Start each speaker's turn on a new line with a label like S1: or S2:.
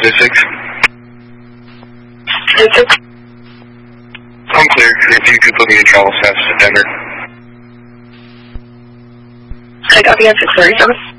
S1: 6.
S2: Six.
S1: I'm clear. If you could put me in travel status to Denver.
S2: I copy on 637.